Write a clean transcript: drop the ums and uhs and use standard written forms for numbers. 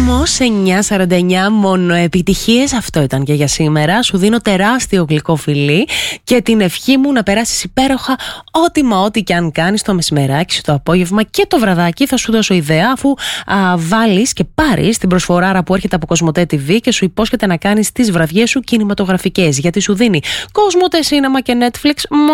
Ρυθμός 9:49, μόνο επιτυχίες. Αυτό ήταν και για σήμερα. Σου δίνω τεράστιο γλυκό φιλί και την ευχή μου να περάσεις υπέροχα ό,τι και αν κάνεις το μεσημεράκι σου, το απόγευμα και το βραδάκι. Θα σου δώσω ιδέα αφού βάλεις και πάρεις την προσφοράρα που έρχεται από Κοσμοτέ TV και σου υπόσχεται να κάνεις τις βραδιές σου κινηματογραφικές. Γιατί σου δίνει Κοσμοτέ Cinema και Netflix